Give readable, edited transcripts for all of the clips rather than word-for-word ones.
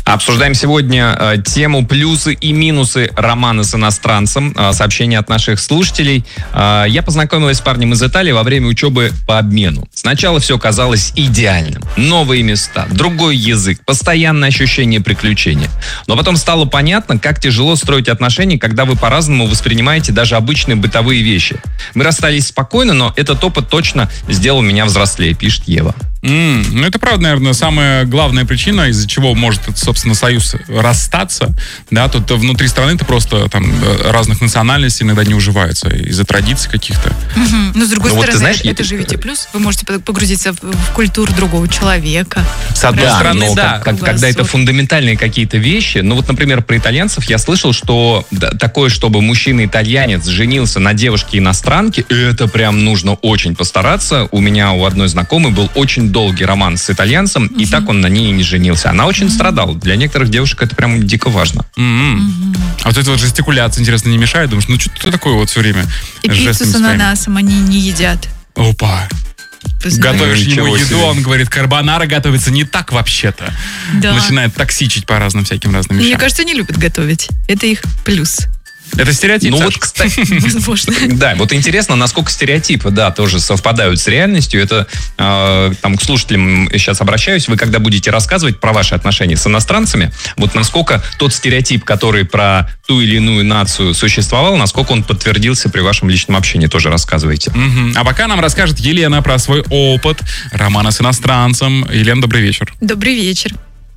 Обсуждаем сегодня тему плюсы и минусы романа с иностранцем. Сообщение от наших слушателей. Я познакомилась с парнем из Италии во время учебы по обмену. Сначала все казалось идеальным. Новые места, другой язык, постоянное ощущение приключения. Но потом стало понятно, как тяжело строить отношения, когда вы по-разному воспринимаете даже обычные бытовые вещи. Мы расстались спокойно, но этот опыт точно сделал меня взрослее, пишет Ева. Ну, это правда, наверное, самая главная причина, из-за чего может, собственно, союз расстаться. Да, тут внутри страны-то просто там разных национальностей иногда не уживаются из-за традиций каких-то. Но, с другой стороны, вот, знаешь, это же ведь и плюс. Вы можете погрузиться в культуру другого человека. С одной стороны, но да, когда это фундаментальные какие-то вещи. Ну, вот, например, про итальянцев я слышал, что такое, чтобы мужчина-итальянец женился на девушке-иностранке, это прям нужно очень постараться. У меня у одной знакомой был очень долгий роман с итальянцем, и так он на ней и не женился. Она очень страдала. Для некоторых девушек это прям дико важно. А вот эта вот жестикуляция, интересно, не мешает? Думаешь, ну что такое вот все время? И пиццу с ананасом они не едят. Опа. Готовишь ему еду, он говорит, карбонара готовится не так вообще-то. Да. Начинает токсичить по разным всяким разным вещам. Мне кажется, они любят готовить. Это их плюс. Это стереотип, Ну Саш? вот, кстати, Возможно. да, вот интересно, насколько стереотипы, да, тоже совпадают с реальностью. Это, там, к слушателям сейчас обращаюсь, вы когда будете рассказывать про ваши отношения с иностранцами, вот насколько тот стереотип, который про ту или иную нацию существовал, насколько он подтвердился при вашем личном общении, тоже рассказывайте. А пока нам расскажет Елена про свой опыт романа с иностранцем. Елена, добрый вечер. Добрый вечер.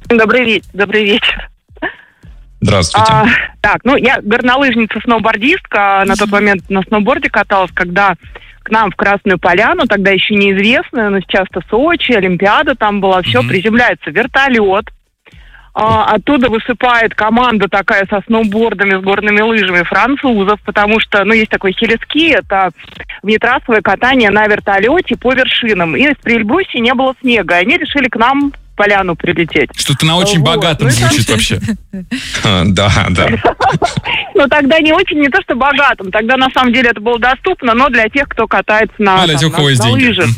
Добрый вечер. Здравствуйте. Так, я горнолыжница-сноубордистка. На тот момент на сноуборде каталась, когда к нам в Красную Поляну, тогда еще неизвестную, но сейчас-то Сочи, Олимпиада там была, все, приземляется вертолет. Оттуда высыпает команда такая со сноубордами, с горными лыжами французов, потому что, есть такой хелиски, это внетрассовое катание на вертолете по вершинам. И в Прельбрусе не было снега, они решили к нам в поляну прилететь. Что-то на очень богатом звучит вообще. Да. Тогда не очень, не то что богатым, тогда на самом деле это было доступно, но для тех, кто катается на лыжах.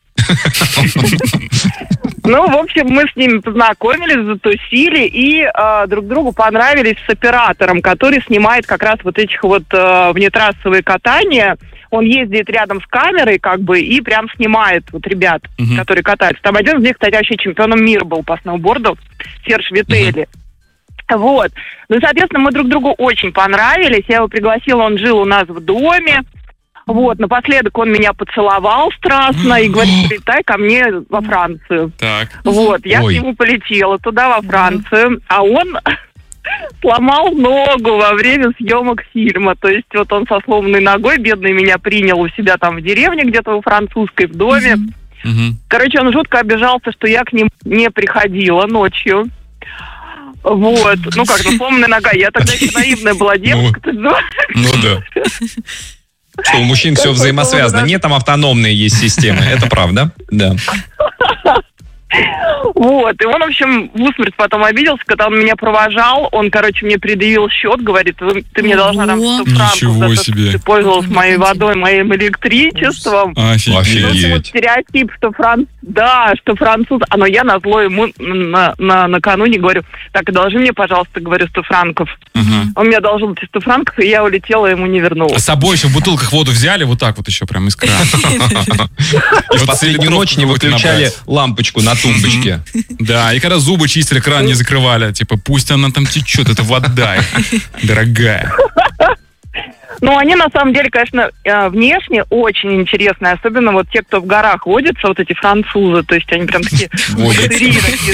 В общем, мы с ними познакомились, затусили и друг другу понравились с оператором, который снимает как раз вот этих вот внетрассовые катания. Он ездит рядом с камерой, и прям снимает вот ребят, которые катаются. Там один из них, кстати, вообще чемпионом мира был по сноуборду, Серж Вителли. Вот. Соответственно, мы друг другу очень понравились. Я его пригласила, он жил у нас в доме. Вот, напоследок он меня поцеловал страстно и говорит, прилетай ко мне во Францию. Так. Вот, я к нему полетела туда, во Францию, а он сломал ногу во время съемок фильма. То есть вот он со сломанной ногой, бедный, меня принял у себя там в деревне, где-то во французской, в доме. Короче, он жутко обижался, что я к ним не приходила ночью. Вот, сломанная нога. Я тогда еще наивная была девушка. Да. Что у мужчин все взаимосвязано. Нет, там автономные есть системы. Это правда, да. Вот, и он, в общем, в усмерть потом обиделся, когда он меня провожал. Он, мне предъявил счет, говорит, ты мне должна там 100 франков, за то, что ты пользовалась моей водой, моим электричеством. Офигеть. Стереотип, что француз. Но я назло ему накануне говорю, так, одолжи мне, пожалуйста, говорю, 100 франков. Он мне одолжил эти 100 франков, и я улетела, ему не вернула. А с собой еще в бутылках воду взяли, вот так вот еще прям из крана. И в последнюю ночь не выключали лампочку на тумбочке. Да, и когда зубы чистили, кран не закрывали. Типа, пусть она там течет, это вода, дорогая. Они на самом деле, конечно, внешне очень интересные. Особенно вот те, кто в горах водятся, вот эти французы. То есть они прям такие богатыри.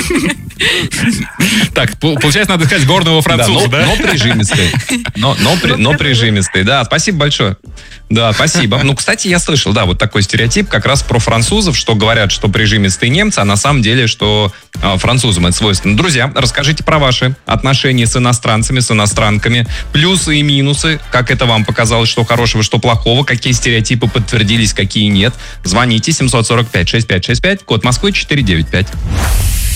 Так, получается, надо сказать горного француза, да? Но прижимистый. Но прижимистый, да. Спасибо большое. Да, спасибо. Кстати, я слышал, да, вот такой стереотип как раз про французов, что говорят, что прижимистые немцы, а на самом деле, что французам это свойственно. Друзья, расскажите про ваши отношения с иностранцами, с иностранками, плюсы и минусы, как это вам показалось, что хорошего, что плохого, какие стереотипы подтвердились, какие нет. Звоните 745-6565, код Москвы 495.